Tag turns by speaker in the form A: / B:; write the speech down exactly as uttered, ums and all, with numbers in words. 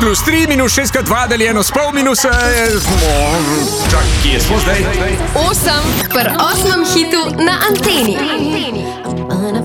A: plus tri minus šest krat dva deljeno s pol minus... Eh, čak, kje smo zdaj?
B: Osem, pri osmem hitu na Anteni.